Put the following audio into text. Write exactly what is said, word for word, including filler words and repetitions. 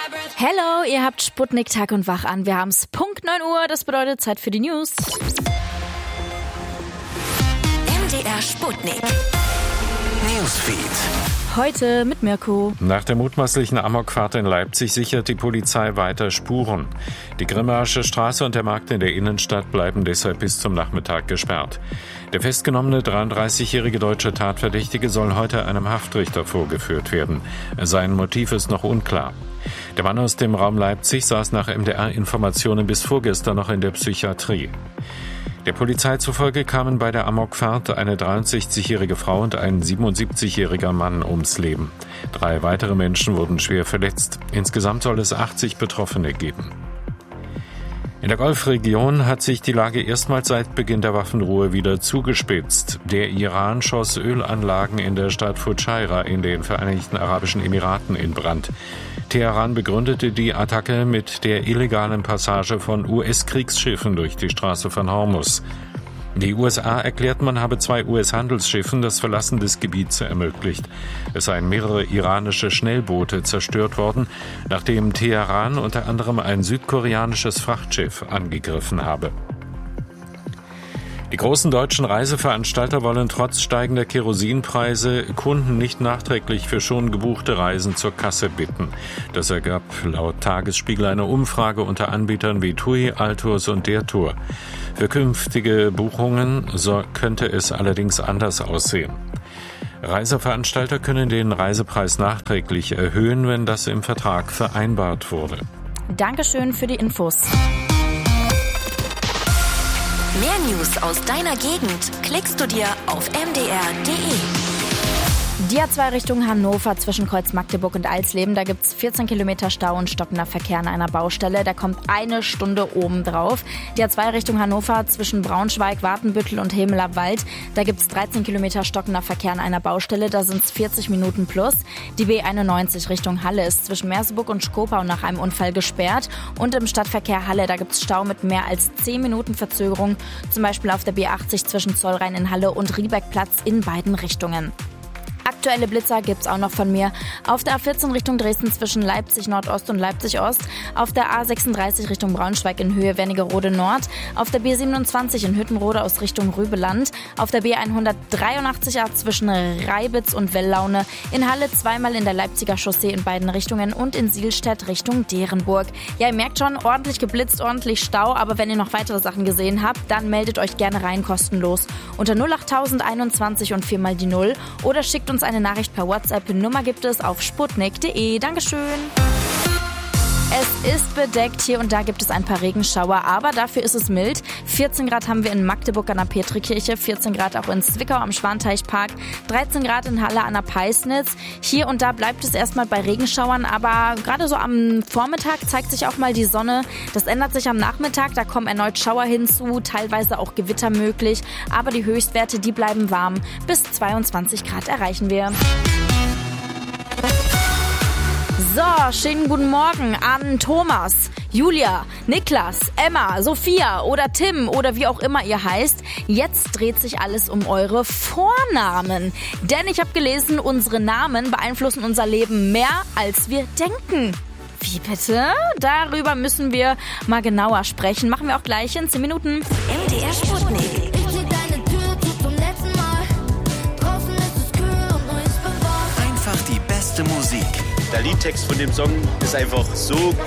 Hello, ihr habt Sputnik Tag und Wach an. Wir haben's Punkt neun Uhr, das bedeutet Zeit für die News. M D R Sputnik Newsfeed. Heute mit Mirko. Nach der mutmaßlichen Amokfahrt in Leipzig sichert die Polizei weiter Spuren. Die Grimmaische Straße und der Markt in der Innenstadt bleiben deshalb bis zum Nachmittag gesperrt. Der festgenommene dreiunddreißigjährige deutsche Tatverdächtige soll heute einem Haftrichter vorgeführt werden. Sein Motiv ist noch unklar. Der Mann aus dem Raum Leipzig saß nach M D R-Informationen bis vorgestern noch in der Psychiatrie. Der Polizei zufolge kamen bei der Amokfahrt eine dreiundsechzigjährige Frau und ein siebenundsiebzigjähriger Mann ums Leben. Drei weitere Menschen wurden schwer verletzt. Insgesamt soll es achtzig Betroffene geben. In der Golfregion hat sich die Lage erstmals seit Beginn der Waffenruhe wieder zugespitzt. Der Iran schoss Ölanlagen in der Stadt Fujairah in den Vereinigten Arabischen Emiraten in Brand. Teheran begründete die Attacke mit der illegalen Passage von U S-Kriegsschiffen durch die Straße von Hormuz. Die U S A erklärt, man habe zwei U S-Handelsschiffen das Verlassen des Gebiets ermöglicht. Es seien mehrere iranische Schnellboote zerstört worden, nachdem Teheran unter anderem ein südkoreanisches Frachtschiff angegriffen habe. Die großen deutschen Reiseveranstalter wollen trotz steigender Kerosinpreise Kunden nicht nachträglich für schon gebuchte Reisen zur Kasse bitten. Das ergab laut Tagesspiegel eine Umfrage unter Anbietern wie TUI, Altours und der Tour. Für künftige Buchungen so könnte es allerdings anders aussehen. Reiseveranstalter können den Reisepreis nachträglich erhöhen, wenn das im Vertrag vereinbart wurde. Dankeschön für die Infos. Mehr News aus deiner Gegend klickst du dir auf m d r punkt d e. Die A zwei Richtung Hannover zwischen Kreuz Magdeburg und Alsleben, da gibt's vierzehn Kilometer Stau und stockender Verkehr an einer Baustelle. Da kommt eine Stunde oben drauf. Die A zwei Richtung Hannover zwischen Braunschweig, Watenbüttel und Hemeler Wald, da gibt's dreizehn Kilometer stockender Verkehr an einer Baustelle. Da sind's vierzig Minuten plus. Die B einundneunzig Richtung Halle ist zwischen Merseburg und Schkopau nach einem Unfall gesperrt. Und im Stadtverkehr Halle, da gibt's Stau mit mehr als zehn Minuten Verzögerung. Zum Beispiel auf der B achtzig zwischen Zollrhein in Halle und Riebeckplatz in beiden Richtungen. Aktuelle Blitzer gibt's auch noch von mir. Auf der A vierzehn Richtung Dresden zwischen Leipzig Nordost und Leipzig Ost. Auf der A sechsunddreißig Richtung Braunschweig in Höhe Wernigerode Nord. Auf der B siebenundzwanzig in Hüttenrode aus Richtung Rübeland. Auf der B hundertdreiundachtzig A zwischen Reibitz und Wellaune. In Halle zweimal in der Leipziger Chaussee in beiden Richtungen und in Sielstedt Richtung Derenburg. Ja, ihr merkt schon, ordentlich geblitzt, ordentlich Stau. Aber wenn ihr noch weitere Sachen gesehen habt, dann meldet euch gerne rein kostenlos. Unter null acht null eins eins und viermal die Null. Oder schickt uns eine Nachricht per WhatsApp. Nummer gibt es auf sputnik punkt d e. Dankeschön. Es ist bedeckt, hier und da gibt es ein paar Regenschauer, aber dafür ist es mild. vierzehn Grad haben wir in Magdeburg an der Petrikirche, vierzehn Grad auch in Zwickau am Schwanteichpark, dreizehn Grad in Halle an der Peisnitz. Hier und da bleibt es erstmal bei Regenschauern, aber gerade so am Vormittag zeigt sich auch mal die Sonne. Das ändert sich am Nachmittag, da kommen erneut Schauer hinzu, teilweise auch Gewitter möglich, aber die Höchstwerte, die bleiben warm. Bis zweiundzwanzig Grad erreichen wir. So, schönen guten Morgen an Thomas, Julia, Niklas, Emma, Sophia oder Tim oder wie auch immer ihr heißt. Jetzt dreht sich alles um eure Vornamen. Denn ich habe gelesen, unsere Namen beeinflussen unser Leben mehr, als wir denken. Wie bitte? Darüber müssen wir mal genauer sprechen. Machen wir auch gleich in zehn Minuten. M D R Sputnik. Einfach die beste Musik. Der Liedtext von dem Song ist einfach so